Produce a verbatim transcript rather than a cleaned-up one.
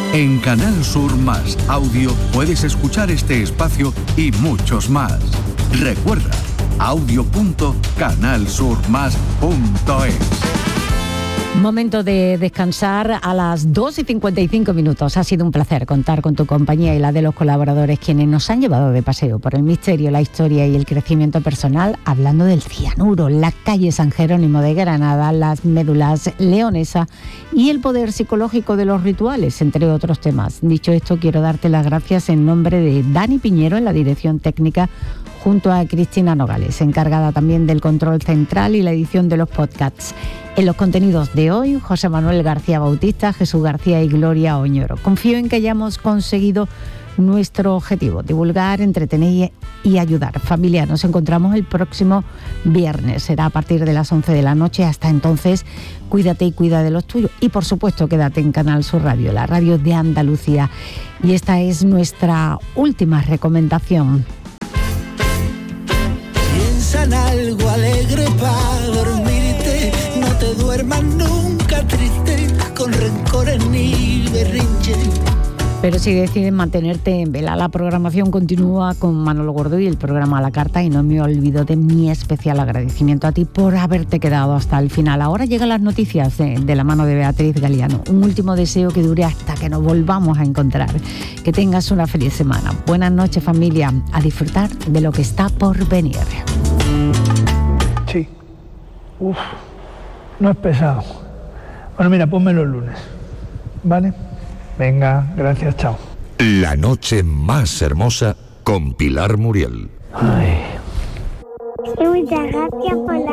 En Canal Sur Más Audio puedes escuchar este espacio y muchos más. Recuerda, audio punto canal sur más punto es. Momento de descansar a las dos y cincuenta y cinco minutos. Ha sido un placer contar con tu compañía y la de los colaboradores, quienes nos han llevado de paseo por el misterio, la historia y el crecimiento personal, hablando del cianuro, la calle San Jerónimo de Granada, las médulas leonesa y el poder psicológico de los rituales, entre otros temas. Dicho esto, quiero darte las gracias en nombre de Dani Piñero en la dirección técnica, junto a Cristina Nogales, encargada también del control central y la edición de los podcasts. En los contenidos de hoy, José Manuel García Bautista, Jesús García y Gloria Oñoro. Confío en que hayamos conseguido nuestro objetivo, divulgar, entretener y ayudar. Familia, nos encontramos el próximo viernes. Será a partir de las once de la noche. Hasta entonces, cuídate y cuida de los tuyos. Y por supuesto, quédate en Canal Sur Radio, la radio de Andalucía. Y esta es nuestra última recomendación. Piensa en algo alegre para dormirte, no te duermas nunca triste, con rencores ni berrinches. Pero si decides mantenerte en vela, la programación continúa con Manolo Gordo y el programa a la carta, y no me olvido de mi especial agradecimiento a ti por haberte quedado hasta el final. Ahora llegan las noticias de, de la mano de Beatriz Galeano. Un último deseo que dure hasta que nos volvamos a encontrar. Que tengas una feliz semana. Buenas noches, familia. A disfrutar de lo que está por venir. Sí. Uf, no es pesado. Bueno, mira, pónmelo el lunes, ¿vale? Venga, gracias, chao. La noche más hermosa con Pilar Muriel. Ay. Muchas gracias por la